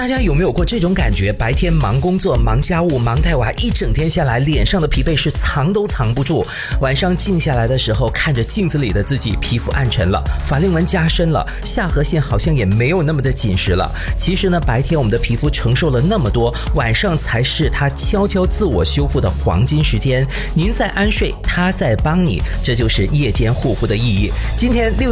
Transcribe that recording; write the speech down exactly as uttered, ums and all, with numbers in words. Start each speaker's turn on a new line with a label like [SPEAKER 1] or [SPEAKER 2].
[SPEAKER 1] 大家有没有过这种感觉？白天忙工作、忙家务、忙带娃，一整天下来，脸上的疲惫是藏都藏不住。晚上静下来的时候，看着镜子里的自己，皮肤暗沉了，法令纹加深了，下颌线好像也没有那么的紧实了。其实呢，白天我们的皮肤承受了那么多，晚上才是它悄悄自我修复的黄金时间。您在安睡，它在帮你，这就是夜间护肤的意义。今天六